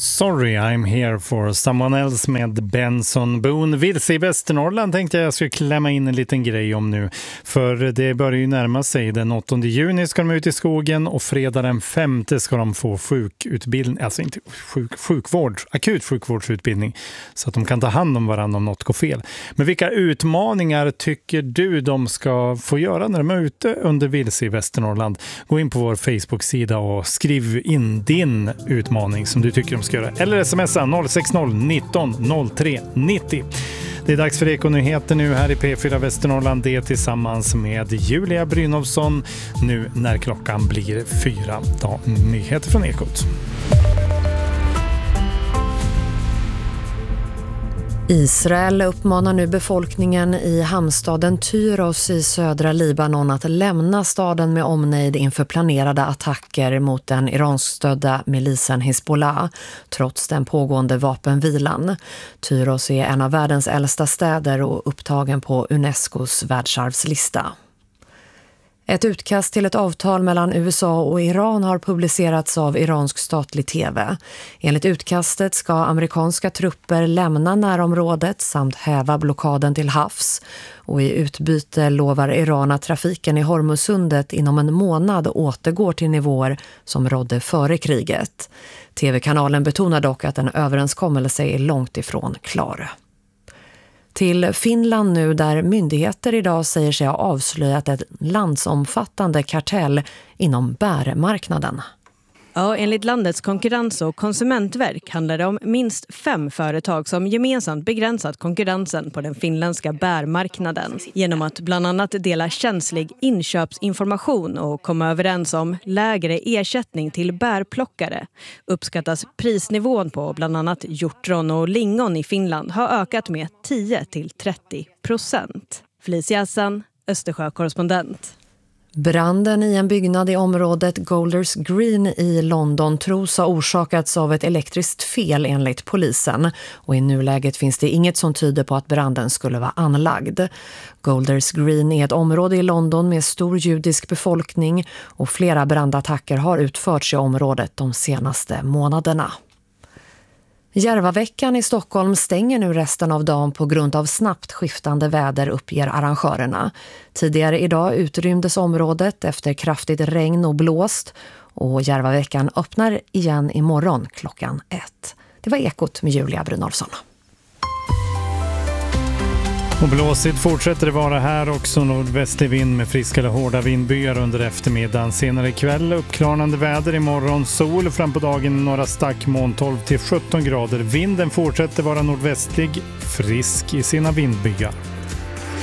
Sorry, I'm here for someone else med Benson Boone. Vilse i Västernorrland tänkte jag skulle klämma in en liten grej om nu. För det börjar ju närma sig. Den 8 juni ska de ut i skogen och fredag den 5 ska de få sjukutbildning, alltså inte sjukvård, akut sjukvårdsutbildning. Så att de kan ta hand om varandra om något går fel. Men vilka utmaningar tycker du de ska få göra när de är ute under Vilse i Västernorrland? Gå in på vår Facebook-sida och skriv in din utmaning som du tycker de ska göra. Eller smsa 060 19 03 90. Det är dags för Ekonyheter nu här i P4 Västernorrland. Det tillsammans med Julia Brynolfsson nu när klockan blir 4. Nyheter från Ekot. Israel uppmanar nu befolkningen i hamnstaden Tyros i södra Libanon att lämna staden med omnejd inför planerade attacker mot den iransk-stödda milisen Hezbollah, trots den pågående vapenvilan. Tyros är en av världens äldsta städer och upptagen på Unescos världsarvslista. Ett utkast till ett avtal mellan USA och Iran har publicerats av iransk statlig tv. Enligt utkastet ska amerikanska trupper lämna närområdet samt häva blockaden till havs. Och i utbyte lovar Iran att trafiken i Hormuzsundet inom en månad återgår till nivåer som rådde före kriget. TV-kanalen betonar dock att en överenskommelse är långt ifrån klar. Till Finland nu, där myndigheter idag säger sig ha avslöjat ett landsomfattande kartell inom bärmarknaden. Ja, enligt landets konkurrens- och konsumentverk handlar det om minst 5 företag som gemensamt begränsat konkurrensen på den finländska bärmarknaden genom att bland annat dela känslig inköpsinformation och komma överens om lägre ersättning till bärplockare. Uppskattas prisnivån på bland annat hjortron och lingon i Finland har ökat med 10-30%. Felicia Hassan, Östersjö-korrespondent. Branden i en byggnad i området Golders Green i London tros ha orsakats av ett elektriskt fel enligt polisen. Och i nuläget finns det inget som tyder på att branden skulle vara anlagd. Golders Green är ett område i London med stor judisk befolkning och flera brandattacker har utförts i området de senaste månaderna. Järvaveckan i Stockholm stänger nu resten av dagen på grund av snabbt skiftande väder, uppger arrangörerna. Tidigare idag utrymdes området efter kraftigt regn och blåst och Järvaveckan öppnar igen imorgon klockan 1. Det var Ekot med Julia Brynolfsson. Och blåsigt fortsätter det vara här också, nordvästlig vind med friska eller hårda vindbyar under eftermiddagen. Senare ikväll uppklarnande väder, imorgon sol, fram på dagen några stackmoln 12-17 grader. Vinden fortsätter vara nordvästlig, frisk i sina vindbyar.